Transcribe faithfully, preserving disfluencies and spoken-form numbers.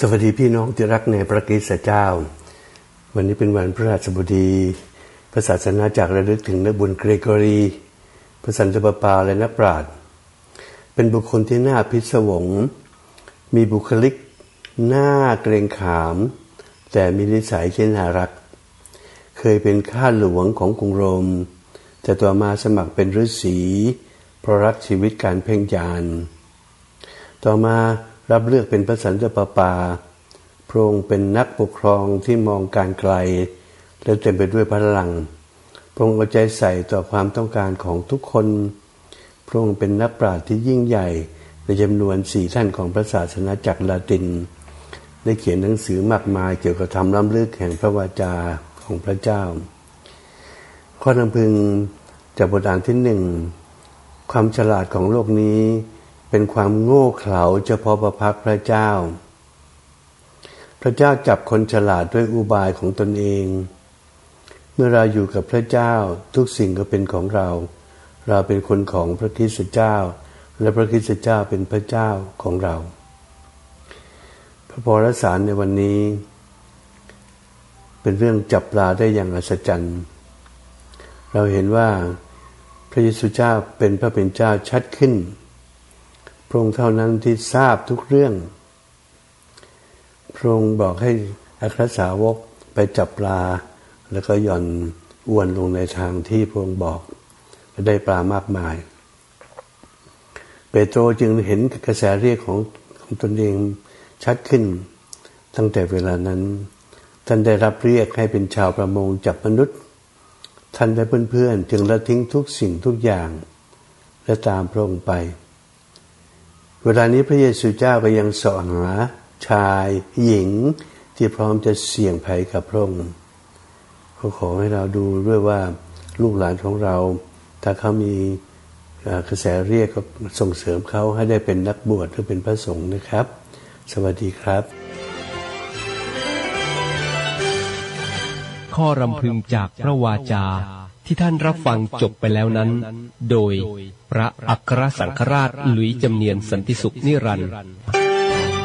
สวัสดีพี่น้องที่รักในพระคริสต์เจ้าวันนี้เป็นวันพฤหัสบดีพระศาสนาจักรระลึกถึงนักบุญเกรโกรีพระสันตะปาปาและนักปราชญ์เป็นบุคคลที่น่าพิศวงมีบุคลิกน่าเกรงขามแต่มีนิสัยที่น่ารักเคยเป็นข้าหลวงของกรุงโรมแต่ต่อมาสมัครเป็นฤาษีเพราะรักชีวิตการเพ่งฌานต่อมารับเลือกเป็นพระสันตะปาปาพระองค์เป็นนักปกครองที่มองการไกลและเต็มไปด้วยพลังพระองค์เอาใจใส่ต่อความต้องการของทุกคนพระองค์เป็นนักปราชญ์ที่ยิ่งใหญ่ในจำนวนสี่ท่านของพระศาสนาจักรลาตินได้เขียนหนังสือมากมายเกี่ยวกับธรรมล้ำลึกแห่งพระวาจาของพระเจ้าข้อนำพึงจากบทอ่านที่หนึ่งความฉลาดของโลกนี้เป็นความโง่เขลาเฉพาะพระพักพระเจ้าพระเจ้าจับคนฉลาดด้วยอุบายของตนเองเมื่อเราอยู่กับพระเจ้าทุกสิ่งก็เป็นของเราเราเป็นคนของพระคริสต์เจ้าและพระคริสต์เจ้าเป็นพระเจ้าของเราพระพรสารในวันนี้เป็นเรื่องจับปลาได้อย่างอัศจรรย์เราเห็นว่าพระเยซูเจ้าเป็นพระเป็นเจ้าชัดขึ้นพระองค์เท่านั้นที่ทราบทุกเรื่องพระองค์บอกให้อัครสาวกไปจับปลาแล้วก็หย่อนอวนลงในทางที่พระองค์บอกและได้ปลามากมายเปโตรจึงเห็นกระแสเรียกของของตนเองชัดขึ้นตั้งแต่เวลานั้นท่านได้รับเรียกให้เป็นชาวประมงจับมนุษย์ท่านและเพื่อนๆจึงละทิ้งทุกสิ่งทุกอย่างและตามพระองค์ไปเวลานี้พระเยซูเจ้าก็ยังเสาะหาชายหญิงที่พร้อมจะเสี่ยงภัยกับพระองค์เขาขอให้เราดูด้วยว่าลูกหลานของเราถ้าเขามีกระแสเรียกก็ส่งเสริมเขาให้ได้เป็นนักบวชหรือเป็นพระสงฆ์นะครับสวัสดีครับข้อรำพึงจากพระวาจาที่ท่านรับฟังจบไปแล้วนั้นโดยพระอัครสังฆราชหลุยส์จำเนียนสันติสุขนิรันดร์